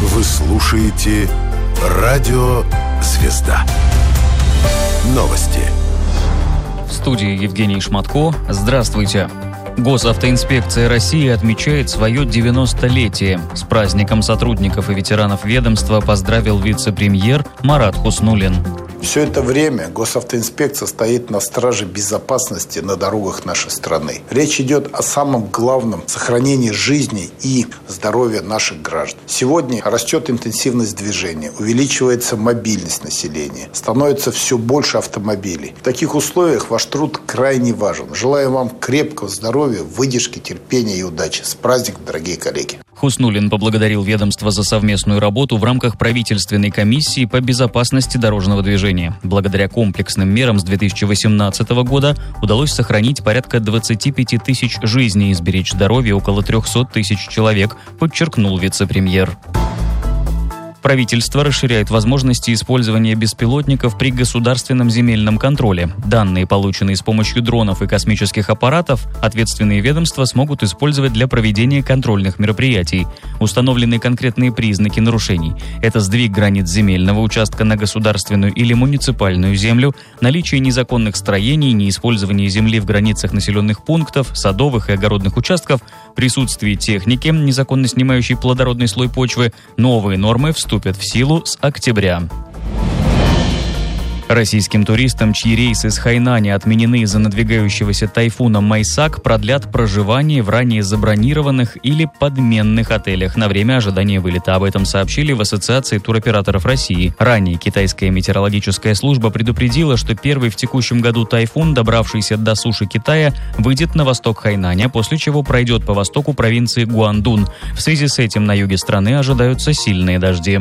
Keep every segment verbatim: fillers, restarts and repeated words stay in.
Вы слушаете «Радио Звезда». Новости. В студии Евгений Шматко. Здравствуйте. Госавтоинспекция России отмечает свое девяностолетие. С праздником сотрудников и ветеранов ведомства поздравил вице-премьер Марат Хуснуллин. Все это время госавтоинспекция стоит на страже безопасности на дорогах нашей страны. Речь идет о самом главном – сохранении жизни и здоровья наших граждан. Сегодня растет интенсивность движения, увеличивается мобильность населения, становится все больше автомобилей. В таких условиях ваш труд крайне важен. Желаю вам крепкого здоровья, выдержки, терпения и удачи. С праздником, дорогие коллеги! Хуснуллин поблагодарил ведомство за совместную работу в рамках правительственной комиссии по безопасности дорожного движения. Благодаря комплексным мерам с две тысячи восемнадцатого года удалось сохранить порядка двадцать пять тысяч жизней и сберечь здоровье около триста тысяч человек, подчеркнул вице-премьер. Правительство расширяет возможности использования беспилотников при государственном земельном контроле. Данные, полученные с помощью дронов и космических аппаратов, ответственные ведомства смогут использовать для проведения контрольных мероприятий. Установлены конкретные признаки нарушений. Это сдвиг границ земельного участка на государственную или муниципальную землю, наличие незаконных строений, неиспользование земли в границах населенных пунктов, садовых и огородных участков, присутствие техники, незаконно снимающей плодородный слой почвы. Новые нормы вступят в силу с октября. Российским туристам, чьи рейсы с Хайнани отменены из-за надвигающегося тайфуна Майсак, продлят проживание в ранее забронированных или подменных отелях на время ожидания вылета. Об этом сообщили в Ассоциации туроператоров России. Ранее китайская метеорологическая служба предупредила, что первый в текущем году тайфун, добравшийся до суши Китая, выйдет на восток Хайнаня, после чего пройдет по востоку провинции Гуандун. В связи с этим на юге страны ожидаются сильные дожди.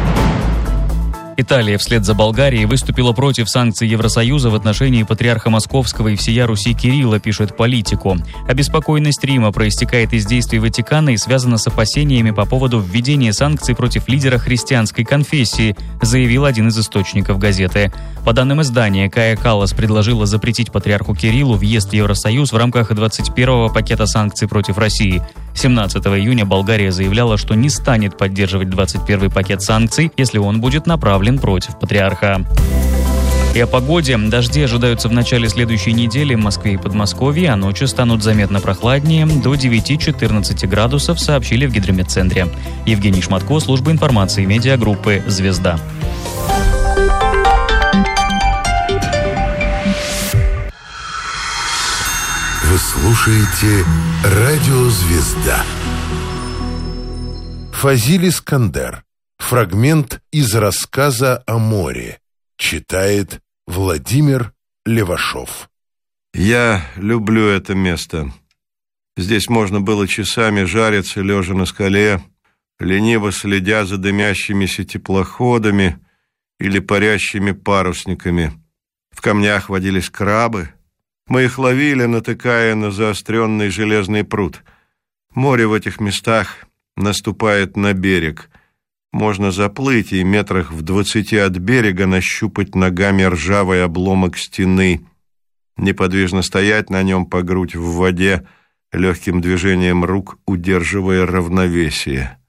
Италия вслед за Болгарией выступила против санкций Евросоюза в отношении патриарха Московского и всея Руси Кирилла, пишет Политико. Обеспокоенность Рима проистекает из действий Ватикана и связана с опасениями по поводу введения санкций против лидера христианской конфессии, заявил один из источников газеты. По данным издания, Кая Каллас предложила запретить патриарху Кириллу въезд в Евросоюз в рамках двадцать первого пакета санкций против России. семнадцатого июня Болгария заявляла, что не станет поддерживать двадцать первый пакет санкций, если он будет направлен против патриарха. И о погоде. Дожди ожидаются в начале следующей недели в Москве и Подмосковье, а ночью станут заметно прохладнее, до девять-четырнадцать градусов, сообщили в гидрометцентре. Евгений Шматко, служба информации медиагруппы «Звезда». Вы слушаете «Радио Звезда». Фазиль Искандер. Фрагмент из рассказа о море. Читает Владимир Левашов. Я люблю это место. Здесь можно было часами жариться, лежа на скале, лениво следя за дымящимися теплоходами или парящими парусниками. В камнях водились крабы. Мы их ловили, натыкая на заостренный железный пруд. Море в этих местах наступает на берег. Можно заплыть и метрах в двадцати от берега нащупать ногами ржавый обломок стены, неподвижно стоять на нем по грудь в воде, легким движением рук удерживая равновесие.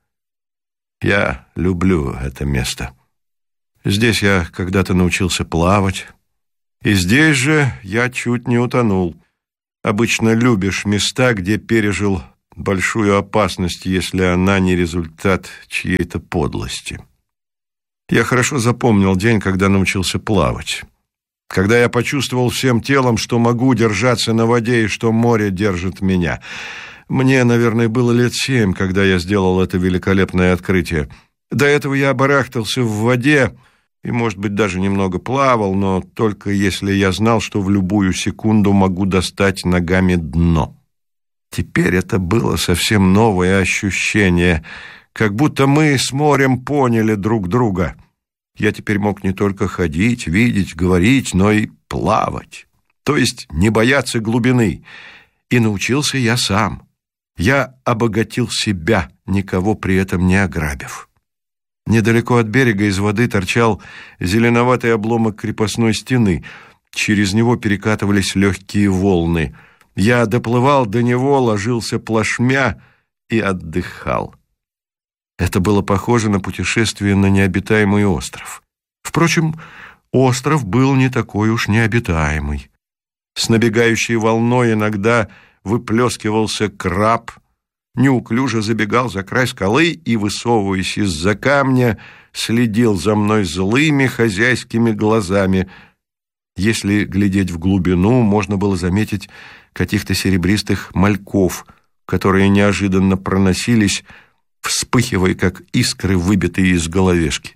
Я люблю это место. Здесь я когда-то научился плавать, и здесь же я чуть не утонул. Обычно любишь места, где пережил большую опасность, если она не результат чьей-то подлости. Я хорошо запомнил день, когда научился плавать. Когда я почувствовал всем телом, что могу держаться на воде и что море держит меня. Мне, наверное, было лет семь, когда я сделал это великолепное открытие. До этого я барахтался в воде и, может быть, даже немного плавал, но только если я знал, что в любую секунду могу достать ногами дно. Теперь это было совсем новое ощущение, как будто мы с морем поняли друг друга. Я теперь мог не только ходить, видеть, говорить, но и плавать, то есть не бояться глубины. И научился я сам. Я обогатил себя, никого при этом не ограбив. Недалеко от берега из воды торчал зеленоватый обломок крепостной стены. Через него перекатывались легкие волны. Я доплывал до него, ложился плашмя и отдыхал. Это было похоже на путешествие на необитаемый остров. Впрочем, остров был не такой уж необитаемый. С набегающей волной иногда выплескивался краб, неуклюже забегал за край скалы и, высовываясь из-за камня, следил за мной злыми хозяйскими глазами. Если глядеть в глубину, можно было заметить каких-то серебристых мальков, которые неожиданно проносились, вспыхивая, как искры, выбитые из головешки.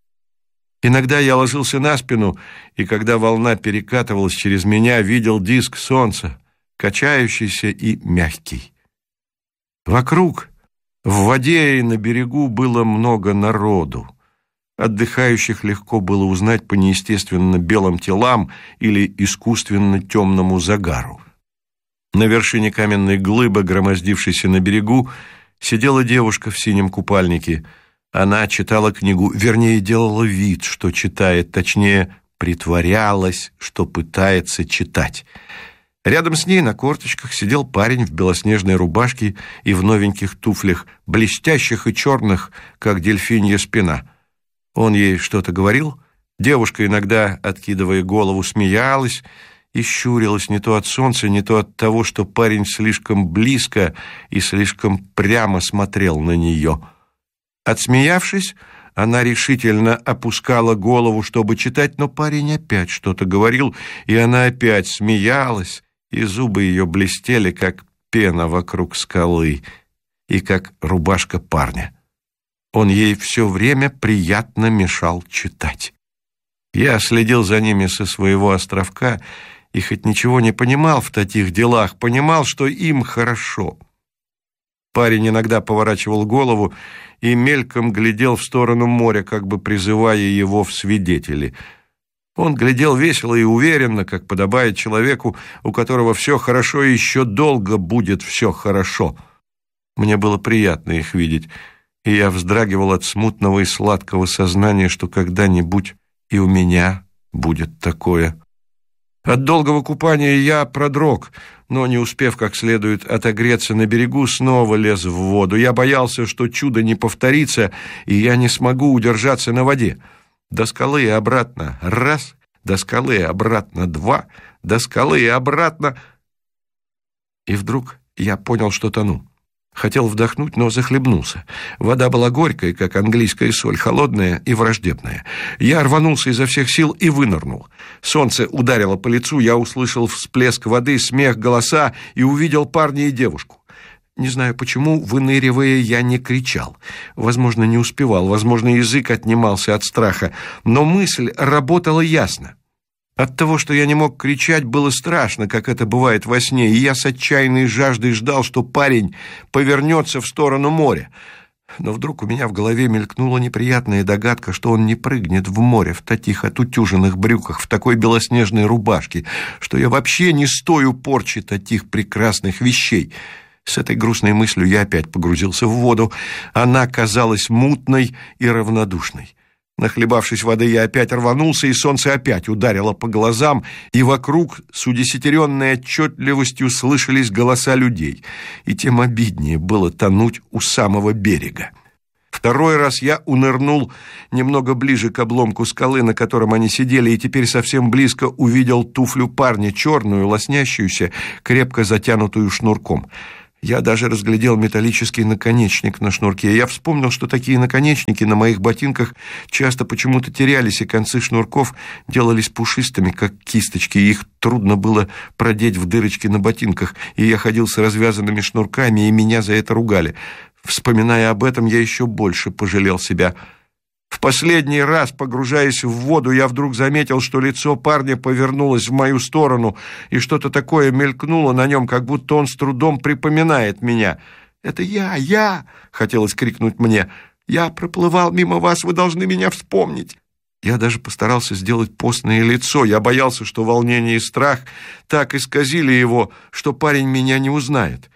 Иногда я ложился на спину, и когда волна перекатывалась через меня, видел диск солнца, качающийся и мягкий. Вокруг, в воде и на берегу, было много народу. Отдыхающих легко было узнать по неестественно белым телам или искусственно темному загару. На вершине каменной глыбы, громоздившейся на берегу, сидела девушка в синем купальнике. Она читала книгу, вернее, делала вид, что читает, точнее, притворялась, что пытается читать. Рядом с ней на корточках сидел парень в белоснежной рубашке и в новеньких туфлях, блестящих и черных, как дельфинья спина. Он ей что-то говорил. Девушка, иногда откидывая голову, смеялась и щурилась не то от солнца, не то от того, что парень слишком близко и слишком прямо смотрел на нее. Отсмеявшись, она решительно опускала голову, чтобы читать, но парень опять что-то говорил, и она опять смеялась, и зубы ее блестели, как пена вокруг скалы, и как рубашка парня. Он ей все время приятно мешал читать. Я следил за ними со своего островка, и хоть ничего не понимал в таких делах, понимал, что им хорошо. Парень иногда поворачивал голову и мельком глядел в сторону моря, как бы призывая его в свидетели. Он глядел весело и уверенно, как подобает человеку, у которого все хорошо и еще долго будет все хорошо. Мне было приятно их видеть, и я вздрагивал от смутного и сладкого сознания, что когда-нибудь и у меня будет такое. От долгого купания я продрог, но, не успев как следует отогреться на берегу, снова лез в воду. Я боялся, что чудо не повторится, и я не смогу удержаться на воде. До скалы и обратно раз, до скалы и обратно два, до скалы и обратно. И вдруг я понял, что тону. Хотел вдохнуть, но захлебнулся. Вода была горькая, как английская соль, холодная и враждебная. Я рванулся изо всех сил и вынырнул. Солнце ударило по лицу, я услышал всплеск воды, смех, голоса и увидел парня и девушку. Не знаю почему, выныривая, я не кричал. Возможно, не успевал, возможно, язык отнимался от страха, но мысль работала ясно. От того, что я не мог кричать, было страшно, как это бывает во сне, и я с отчаянной жаждой ждал, что парень повернется в сторону моря. Но вдруг у меня в голове мелькнула неприятная догадка, что он не прыгнет в море в таких отутюженных брюках, в такой белоснежной рубашке, что я вообще не стою порчи таких прекрасных вещей. С этой грустной мыслью я опять погрузился в воду. Она казалась мутной и равнодушной. Нахлебавшись воды, я опять рванулся, и солнце опять ударило по глазам, и вокруг с удесятеренной отчетливостью слышались голоса людей, и тем обиднее было тонуть у самого берега. Второй раз я унырнул немного ближе к обломку скалы, на котором они сидели, и теперь совсем близко увидел туфлю парня, черную, лоснящуюся, крепко затянутую шнурком. Я даже разглядел металлический наконечник на шнурке. Я вспомнил, что такие наконечники на моих ботинках часто почему-то терялись, и концы шнурков делались пушистыми, как кисточки, и их трудно было продеть в дырочки на ботинках, и я ходил с развязанными шнурками, и меня за это ругали. Вспоминая об этом, я еще больше пожалел себя. В последний раз, погружаясь в воду, я вдруг заметил, что лицо парня повернулось в мою сторону, и что-то такое мелькнуло на нем, как будто он с трудом припоминает меня. «Это я, я!» — хотелось крикнуть мне. «Я проплывал мимо вас, вы должны меня вспомнить!» Я даже постарался сделать постное лицо. Я боялся, что волнение и страх так исказили его, что парень меня не узнает.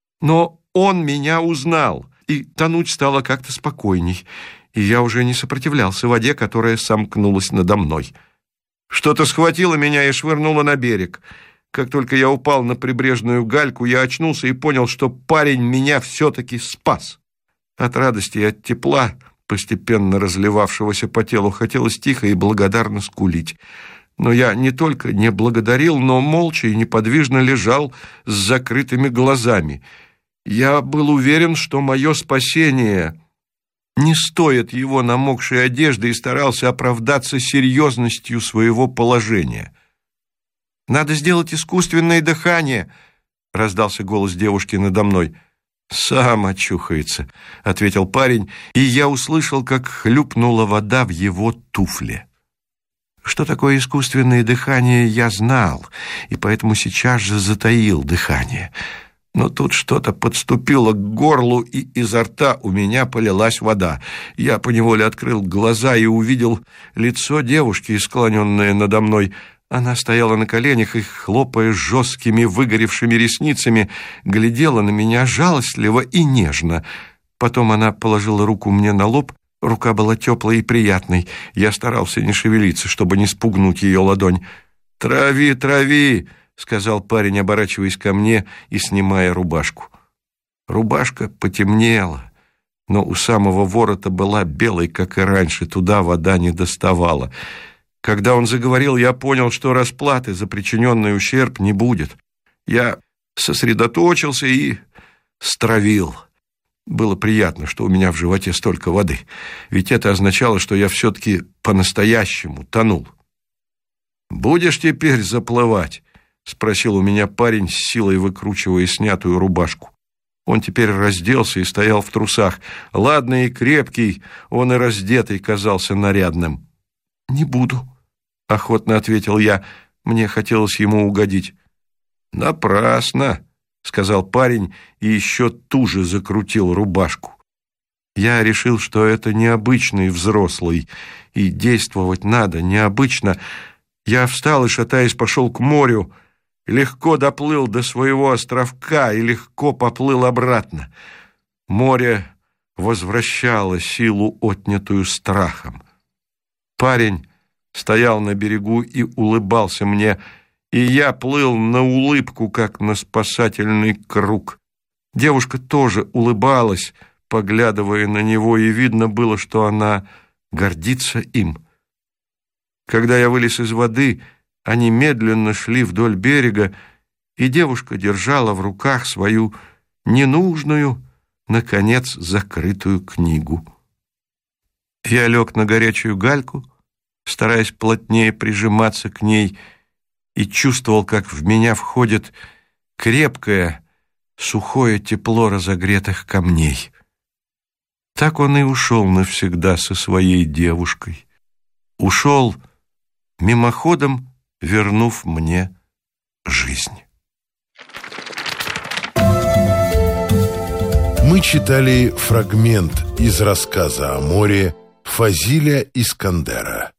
Но он меня узнал, и тонуть стало как-то спокойней. И я уже не сопротивлялся воде, которая сомкнулась надо мной. Что-то схватило меня и швырнуло на берег. Как только я упал на прибрежную гальку, я очнулся и понял, что парень меня все-таки спас. От радости и от тепла, постепенно разливавшегося по телу, хотелось тихо и благодарно скулить. Но я не только не благодарил, но молча и неподвижно лежал с закрытыми глазами. Я был уверен, что мое спасение не стоит его намокшей одежды, и старался оправдаться серьезностью своего положения. «Надо сделать искусственное дыхание», — раздался голос девушки надо мной. «Сам очухается», — ответил парень, и я услышал, как хлюпнула вода в его туфле. Что такое искусственное дыхание, я знал, и поэтому сейчас же затаил дыхание. Но тут что-то подступило к горлу, и изо рта у меня полилась вода. Я поневоле открыл глаза и увидел лицо девушки, склоненное надо мной. Она стояла на коленях и, хлопая жесткими выгоревшими ресницами, глядела на меня жалостливо и нежно. Потом она положила руку мне на лоб. Рука была теплой и приятной. Я старался не шевелиться, чтобы не спугнуть ее ладонь. «Трави, трави!» — сказал парень, оборачиваясь ко мне и снимая рубашку. Рубашка потемнела, но у самого ворота была белой, как и раньше. Туда вода не доставала. Когда он заговорил, я понял, что расплаты за причиненный ущерб не будет. Я сосредоточился и стравил. Было приятно, что у меня в животе столько воды, ведь это означало, что я все-таки по-настоящему тонул. «Будешь теперь заплывать?» — спросил у меня парень, с силой выкручивая снятую рубашку. Он теперь разделся и стоял в трусах. Ладный и крепкий, он и раздетый казался нарядным. «Не буду», — охотно ответил я. Мне хотелось ему угодить. «Напрасно», — сказал парень и еще туже закрутил рубашку. Я решил, что это необычный взрослый, и действовать надо необычно. Я встал и, шатаясь, пошел к морю, легко доплыл до своего островка и легко поплыл обратно. Море возвращало силу, отнятую страхом. Парень стоял на берегу и улыбался мне, и я плыл на улыбку, как на спасательный круг. Девушка тоже улыбалась, поглядывая на него, и видно было, что она гордится им. Когда я вылез из воды, они медленно шли вдоль берега, и девушка держала в руках свою ненужную, наконец, закрытую книгу. Я лег на горячую гальку, стараясь плотнее прижиматься к ней, и чувствовал, как в меня входит крепкое, сухое тепло разогретых камней. Так он и ушел навсегда со своей девушкой. Ушел мимоходом, вернув мне жизнь. Мы читали фрагмент из рассказа о море Фазиля Искандера.